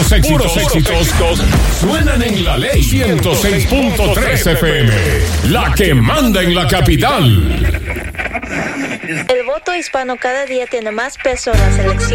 Puros éxitos suenan en La Ley 106.3 FM. La que manda en la capital. El voto hispano cada día tiene más peso en las elecciones.